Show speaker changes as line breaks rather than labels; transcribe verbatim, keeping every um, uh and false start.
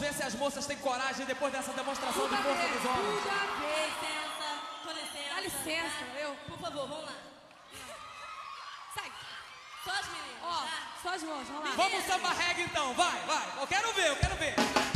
ver se as moças têm coragem depois dessa demonstração de força dos homens.
Tudo a ver.
Licença, com licença.
Dá licença,
tá?
eu.
Por favor, vamos lá.
Segue.
Só as meninas,
Ó,
tá?
só as mãos, vamos lá.
Vamos samba reggae então, vai, vai. Eu quero ver, eu quero ver.